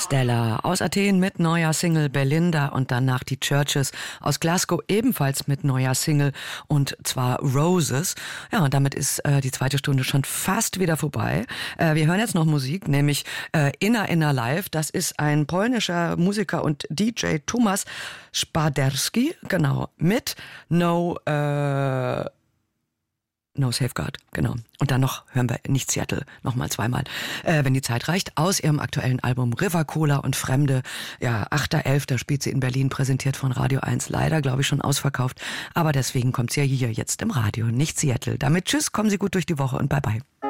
Stella aus Athen mit neuer Single Belinda und danach die Churches aus Glasgow ebenfalls mit neuer Single und zwar Roses. Ja, und damit ist die zweite Stunde schon fast wieder vorbei. Wir hören jetzt noch Musik, nämlich Inner Live. Das ist ein polnischer Musiker und DJ Thomas Szpaderski, genau, mit No Safeguard, genau. Und dann noch hören wir nicht Seattle, nochmal zweimal, wenn die Zeit reicht, aus ihrem aktuellen Album River Cola und Fremde. Ja, 8.11. spielt sie in Berlin, präsentiert von Radio 1. Leider, glaube ich, schon ausverkauft. Aber deswegen kommt sie ja hier jetzt im Radio, nicht Seattle. Damit tschüss, kommen Sie gut durch die Woche und bye bye.